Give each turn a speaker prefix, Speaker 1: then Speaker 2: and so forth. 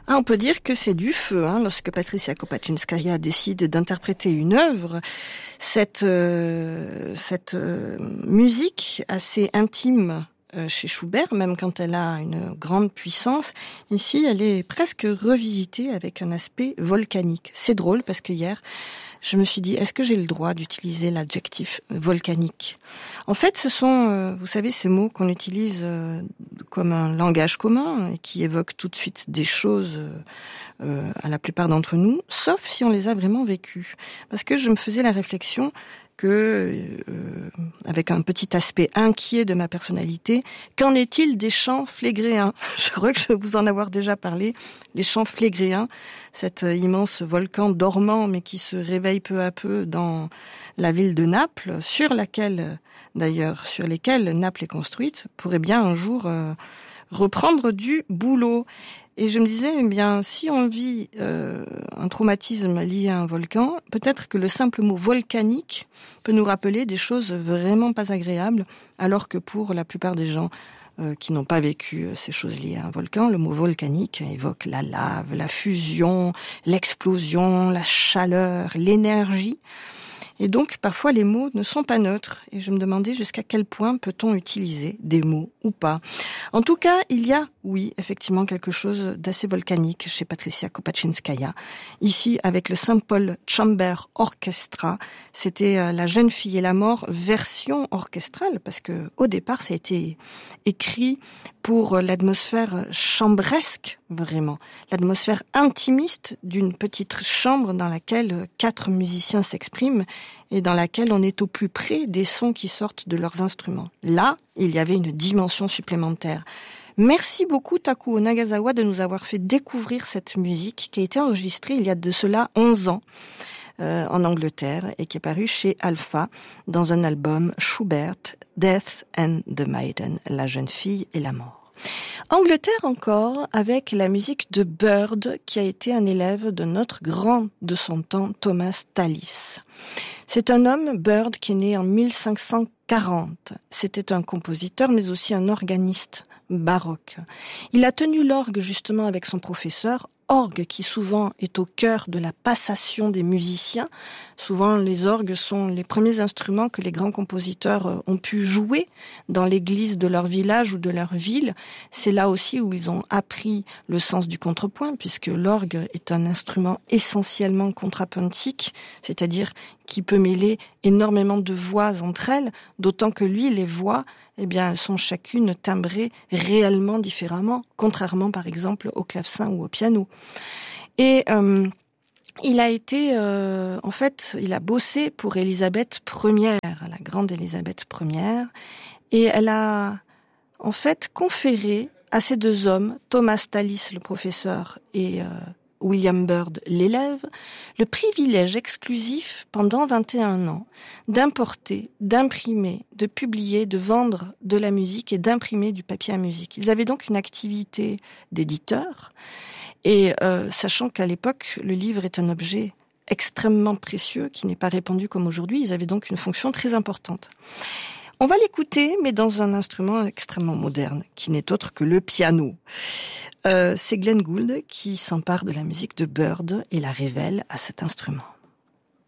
Speaker 1: On peut dire que c'est du feu, lorsque Patricia Kopachinskaya décide d'interpréter une œuvre. Cette musique assez intime chez Schubert, même quand elle a une grande puissance, ici elle est presque revisitée avec un aspect volcanique. C'est drôle parce que hier, je me suis dit, est-ce que j'ai le droit d'utiliser l'adjectif volcanique ? En fait, ce sont, vous savez, ces mots qu'on utilise comme un langage commun et qui évoquent tout de suite des choses à la plupart d'entre nous, sauf si on les a vraiment vécues. Parce que je me faisais la réflexion que, avec un petit aspect inquiet de ma personnalité, qu'en est-il des chants flégréens ? Je crois que je vais vous en avoir déjà parlé. Les chants flégréens, cet immense volcan dormant mais qui se réveille peu à peu dans la ville de Naples, sur lesquels Naples est construite, pourrait bien un jour reprendre du boulot. Et je me disais, eh bien, si on vit un traumatisme lié à un volcan, peut-être que le simple mot volcanique peut nous rappeler des choses vraiment pas agréables, alors que pour la plupart des gens qui n'ont pas vécu ces choses liées à un volcan, le mot volcanique évoque la lave, la fusion, l'explosion, la chaleur, l'énergie. Et donc, parfois, les mots ne sont pas neutres. Et je me demandais jusqu'à quel point peut-on utiliser des mots ou pas. En tout cas, il y a, oui, effectivement, quelque chose d'assez volcanique chez Patricia Kopachinskaya. Ici, avec le St. Paul Chamber Orchestra, c'était La jeune fille et la mort version orchestrale, parce que au départ, ça a été écrit pour l'atmosphère chambresque, vraiment. L'atmosphère intimiste d'une petite chambre dans laquelle 4 musiciens s'expriment et dans laquelle on est au plus près des sons qui sortent de leurs instruments. Là, il y avait une dimension supplémentaire. Merci beaucoup Takuo Nagasawa de nous avoir fait découvrir cette musique qui a été enregistrée il y a de cela 11 ans en Angleterre et qui est parue chez Alpha dans un album Schubert, Death and the Maiden, La jeune fille et la mort. Angleterre encore, avec la musique de Bird, qui a été un élève de notre grand de son temps, Thomas Tallis. C'est un homme, Bird, qui est né en 1540. C'était un compositeur, mais aussi un organiste baroque. Il a tenu l'orgue justement avec son professeur, orgue qui souvent est au cœur de la passation des musiciens. Souvent, les orgues sont les premiers instruments que les grands compositeurs ont pu jouer dans l'église de leur village ou de leur ville. C'est là aussi où ils ont appris le sens du contrepoint, puisque l'orgue est un instrument essentiellement contrapuntique, c'est-à-dire qui peut mêler énormément de voix entre elles, d'autant que lui, les voix, eh bien, elles sont chacune timbrées réellement différemment, contrairement par exemple au clavecin ou au piano. Et il a été, il a bossé pour Élisabeth Ier, la grande Élisabeth Ier, et elle a en fait conféré à ces 2 hommes, Thomas Tallis, le professeur, et William Bird, l'élève, le privilège exclusif pendant 21 ans d'importer, d'imprimer, de publier, de vendre de la musique et d'imprimer du papier à musique. Ils avaient donc une activité d'éditeur et sachant qu'à l'époque, le livre est un objet extrêmement précieux qui n'est pas répandu comme aujourd'hui, ils avaient donc une fonction très importante. On va l'écouter, mais dans un instrument extrêmement moderne, qui n'est autre que le piano. C'est Glenn Gould qui s'empare de la musique de Bird et la révèle à cet instrument.